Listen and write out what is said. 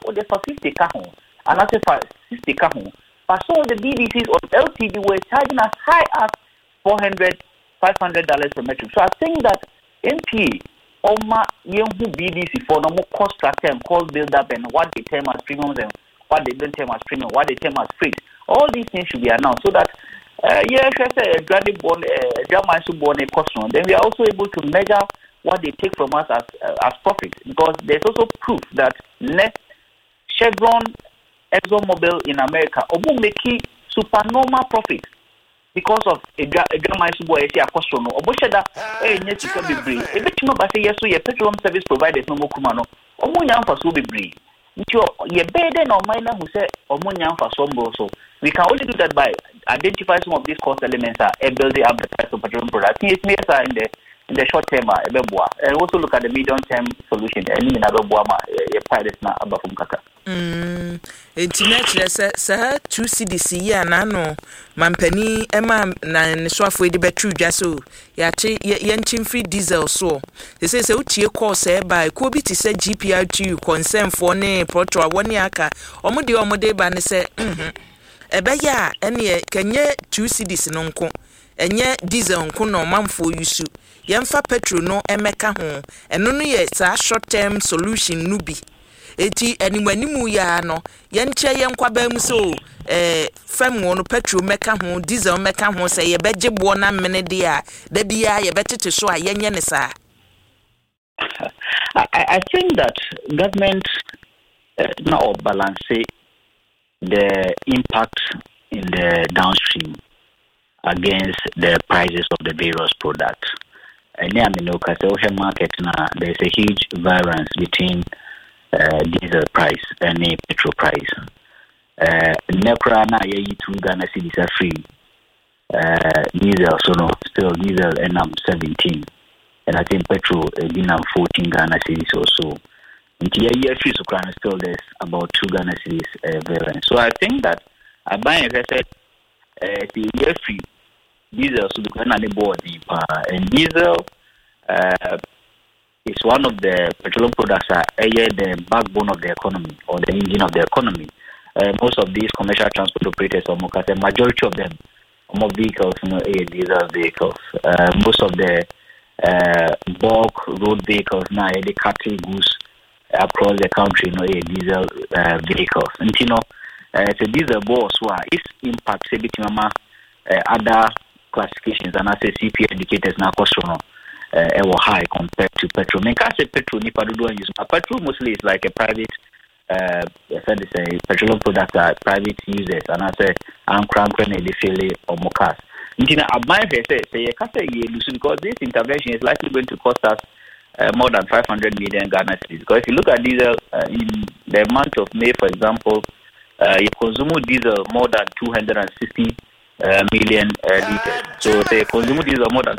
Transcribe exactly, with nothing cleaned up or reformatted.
or the for fifty ka ho, and I say for sixty ka ho. But some of the B D Cs on L T V were charging as high as four hundred, five hundred dollars per metric. So I think that M P Oma young B D C for no more cost structure and cost build up and what they term as premiums and what they don't term as premium, what they term as freight. All these things should be announced so that uh, yeah, if I say a granted bond, a German born a cost, then we are also able to measure what they take from us as uh, as profit, because there's also proof that net Chevron, ExxonMobil in America, obu make supernormal profit because of a German boy a cost no. Obu sheda eh nye chika bebre. E betimo ba say yes so ye petroleum service providers no mo kuma no. Omu nya mfa so bebre. Nti ye bede no miner who say omu nya mfa so mbo so. We can only do that by identify some of these cost elements are uh, building up the price of petroleum products. Yes, we are in the in the short term, uh, and also look at the medium term solution. And in other boama, a pilot na above from kaka. Hmm. Internet, sir, two C D C, ya nano, mampeni, Emma, na swafwe de betru jaso, yachi, yanchin free diesel so. They say, so cheer course by Kobe to say G P R two concern for ne protra one yaka, or modi or mode ban say, hm. Ebeya, any kenye two C D C nonko, enye diesel nko no manfo yusu. Yemfa petrol no emeka ho eno no ye sa short term solution nubi eti animanimu ya no yenche yenkwa ba mu so eh fam no petrol meka ho diesel meka ho se ye begebo na mene de a da bia ye betete so a yenye ne sa. I, I think that government uh, now balance the impact in the downstream against the prices of the various products. And yeah, I mean, okay, market now there's a huge variance between uh, diesel price and uh, petrol price. Uh, Nekra na ye two Ghana cedis are free. Uh, diesel so no still diesel and I'm seventeen, and I think petrol uh, been am fourteen Ghana cedis or so. Until a year free so still there's about two Ghana cedis uh, variance. So I think that I buy as I said uh, the year free. Diesel so the na board and diesel uh, is one of the petroleum products that are the backbone of the economy or the engine of the economy. Uh, most of these commercial transport operators, or the majority of them, more vehicles, you know, are diesel vehicles. Uh, most of the uh, bulk road vehicles now they carry goods across the country, you know, are diesel uh, vehicles. And you know, uh, it's a diesel boss who its impact a bit uh, other classifications and I say C P indicators now cost no uh, were high compared to petrol. I can't say petrol nipa do use petrol mostly is like a private uh I said it's a petroleum product that private users and I say I'm crank when they feel it or mocas. Intina I say say you can't say you because this intervention is likely going to cost us uh, more than five hundred million Ghana cedis. Because if you look at diesel uh, in the month of May, for example, uh, you consume diesel more than two hundred sixty Uh, million uh, liters. So the consumer diesel more than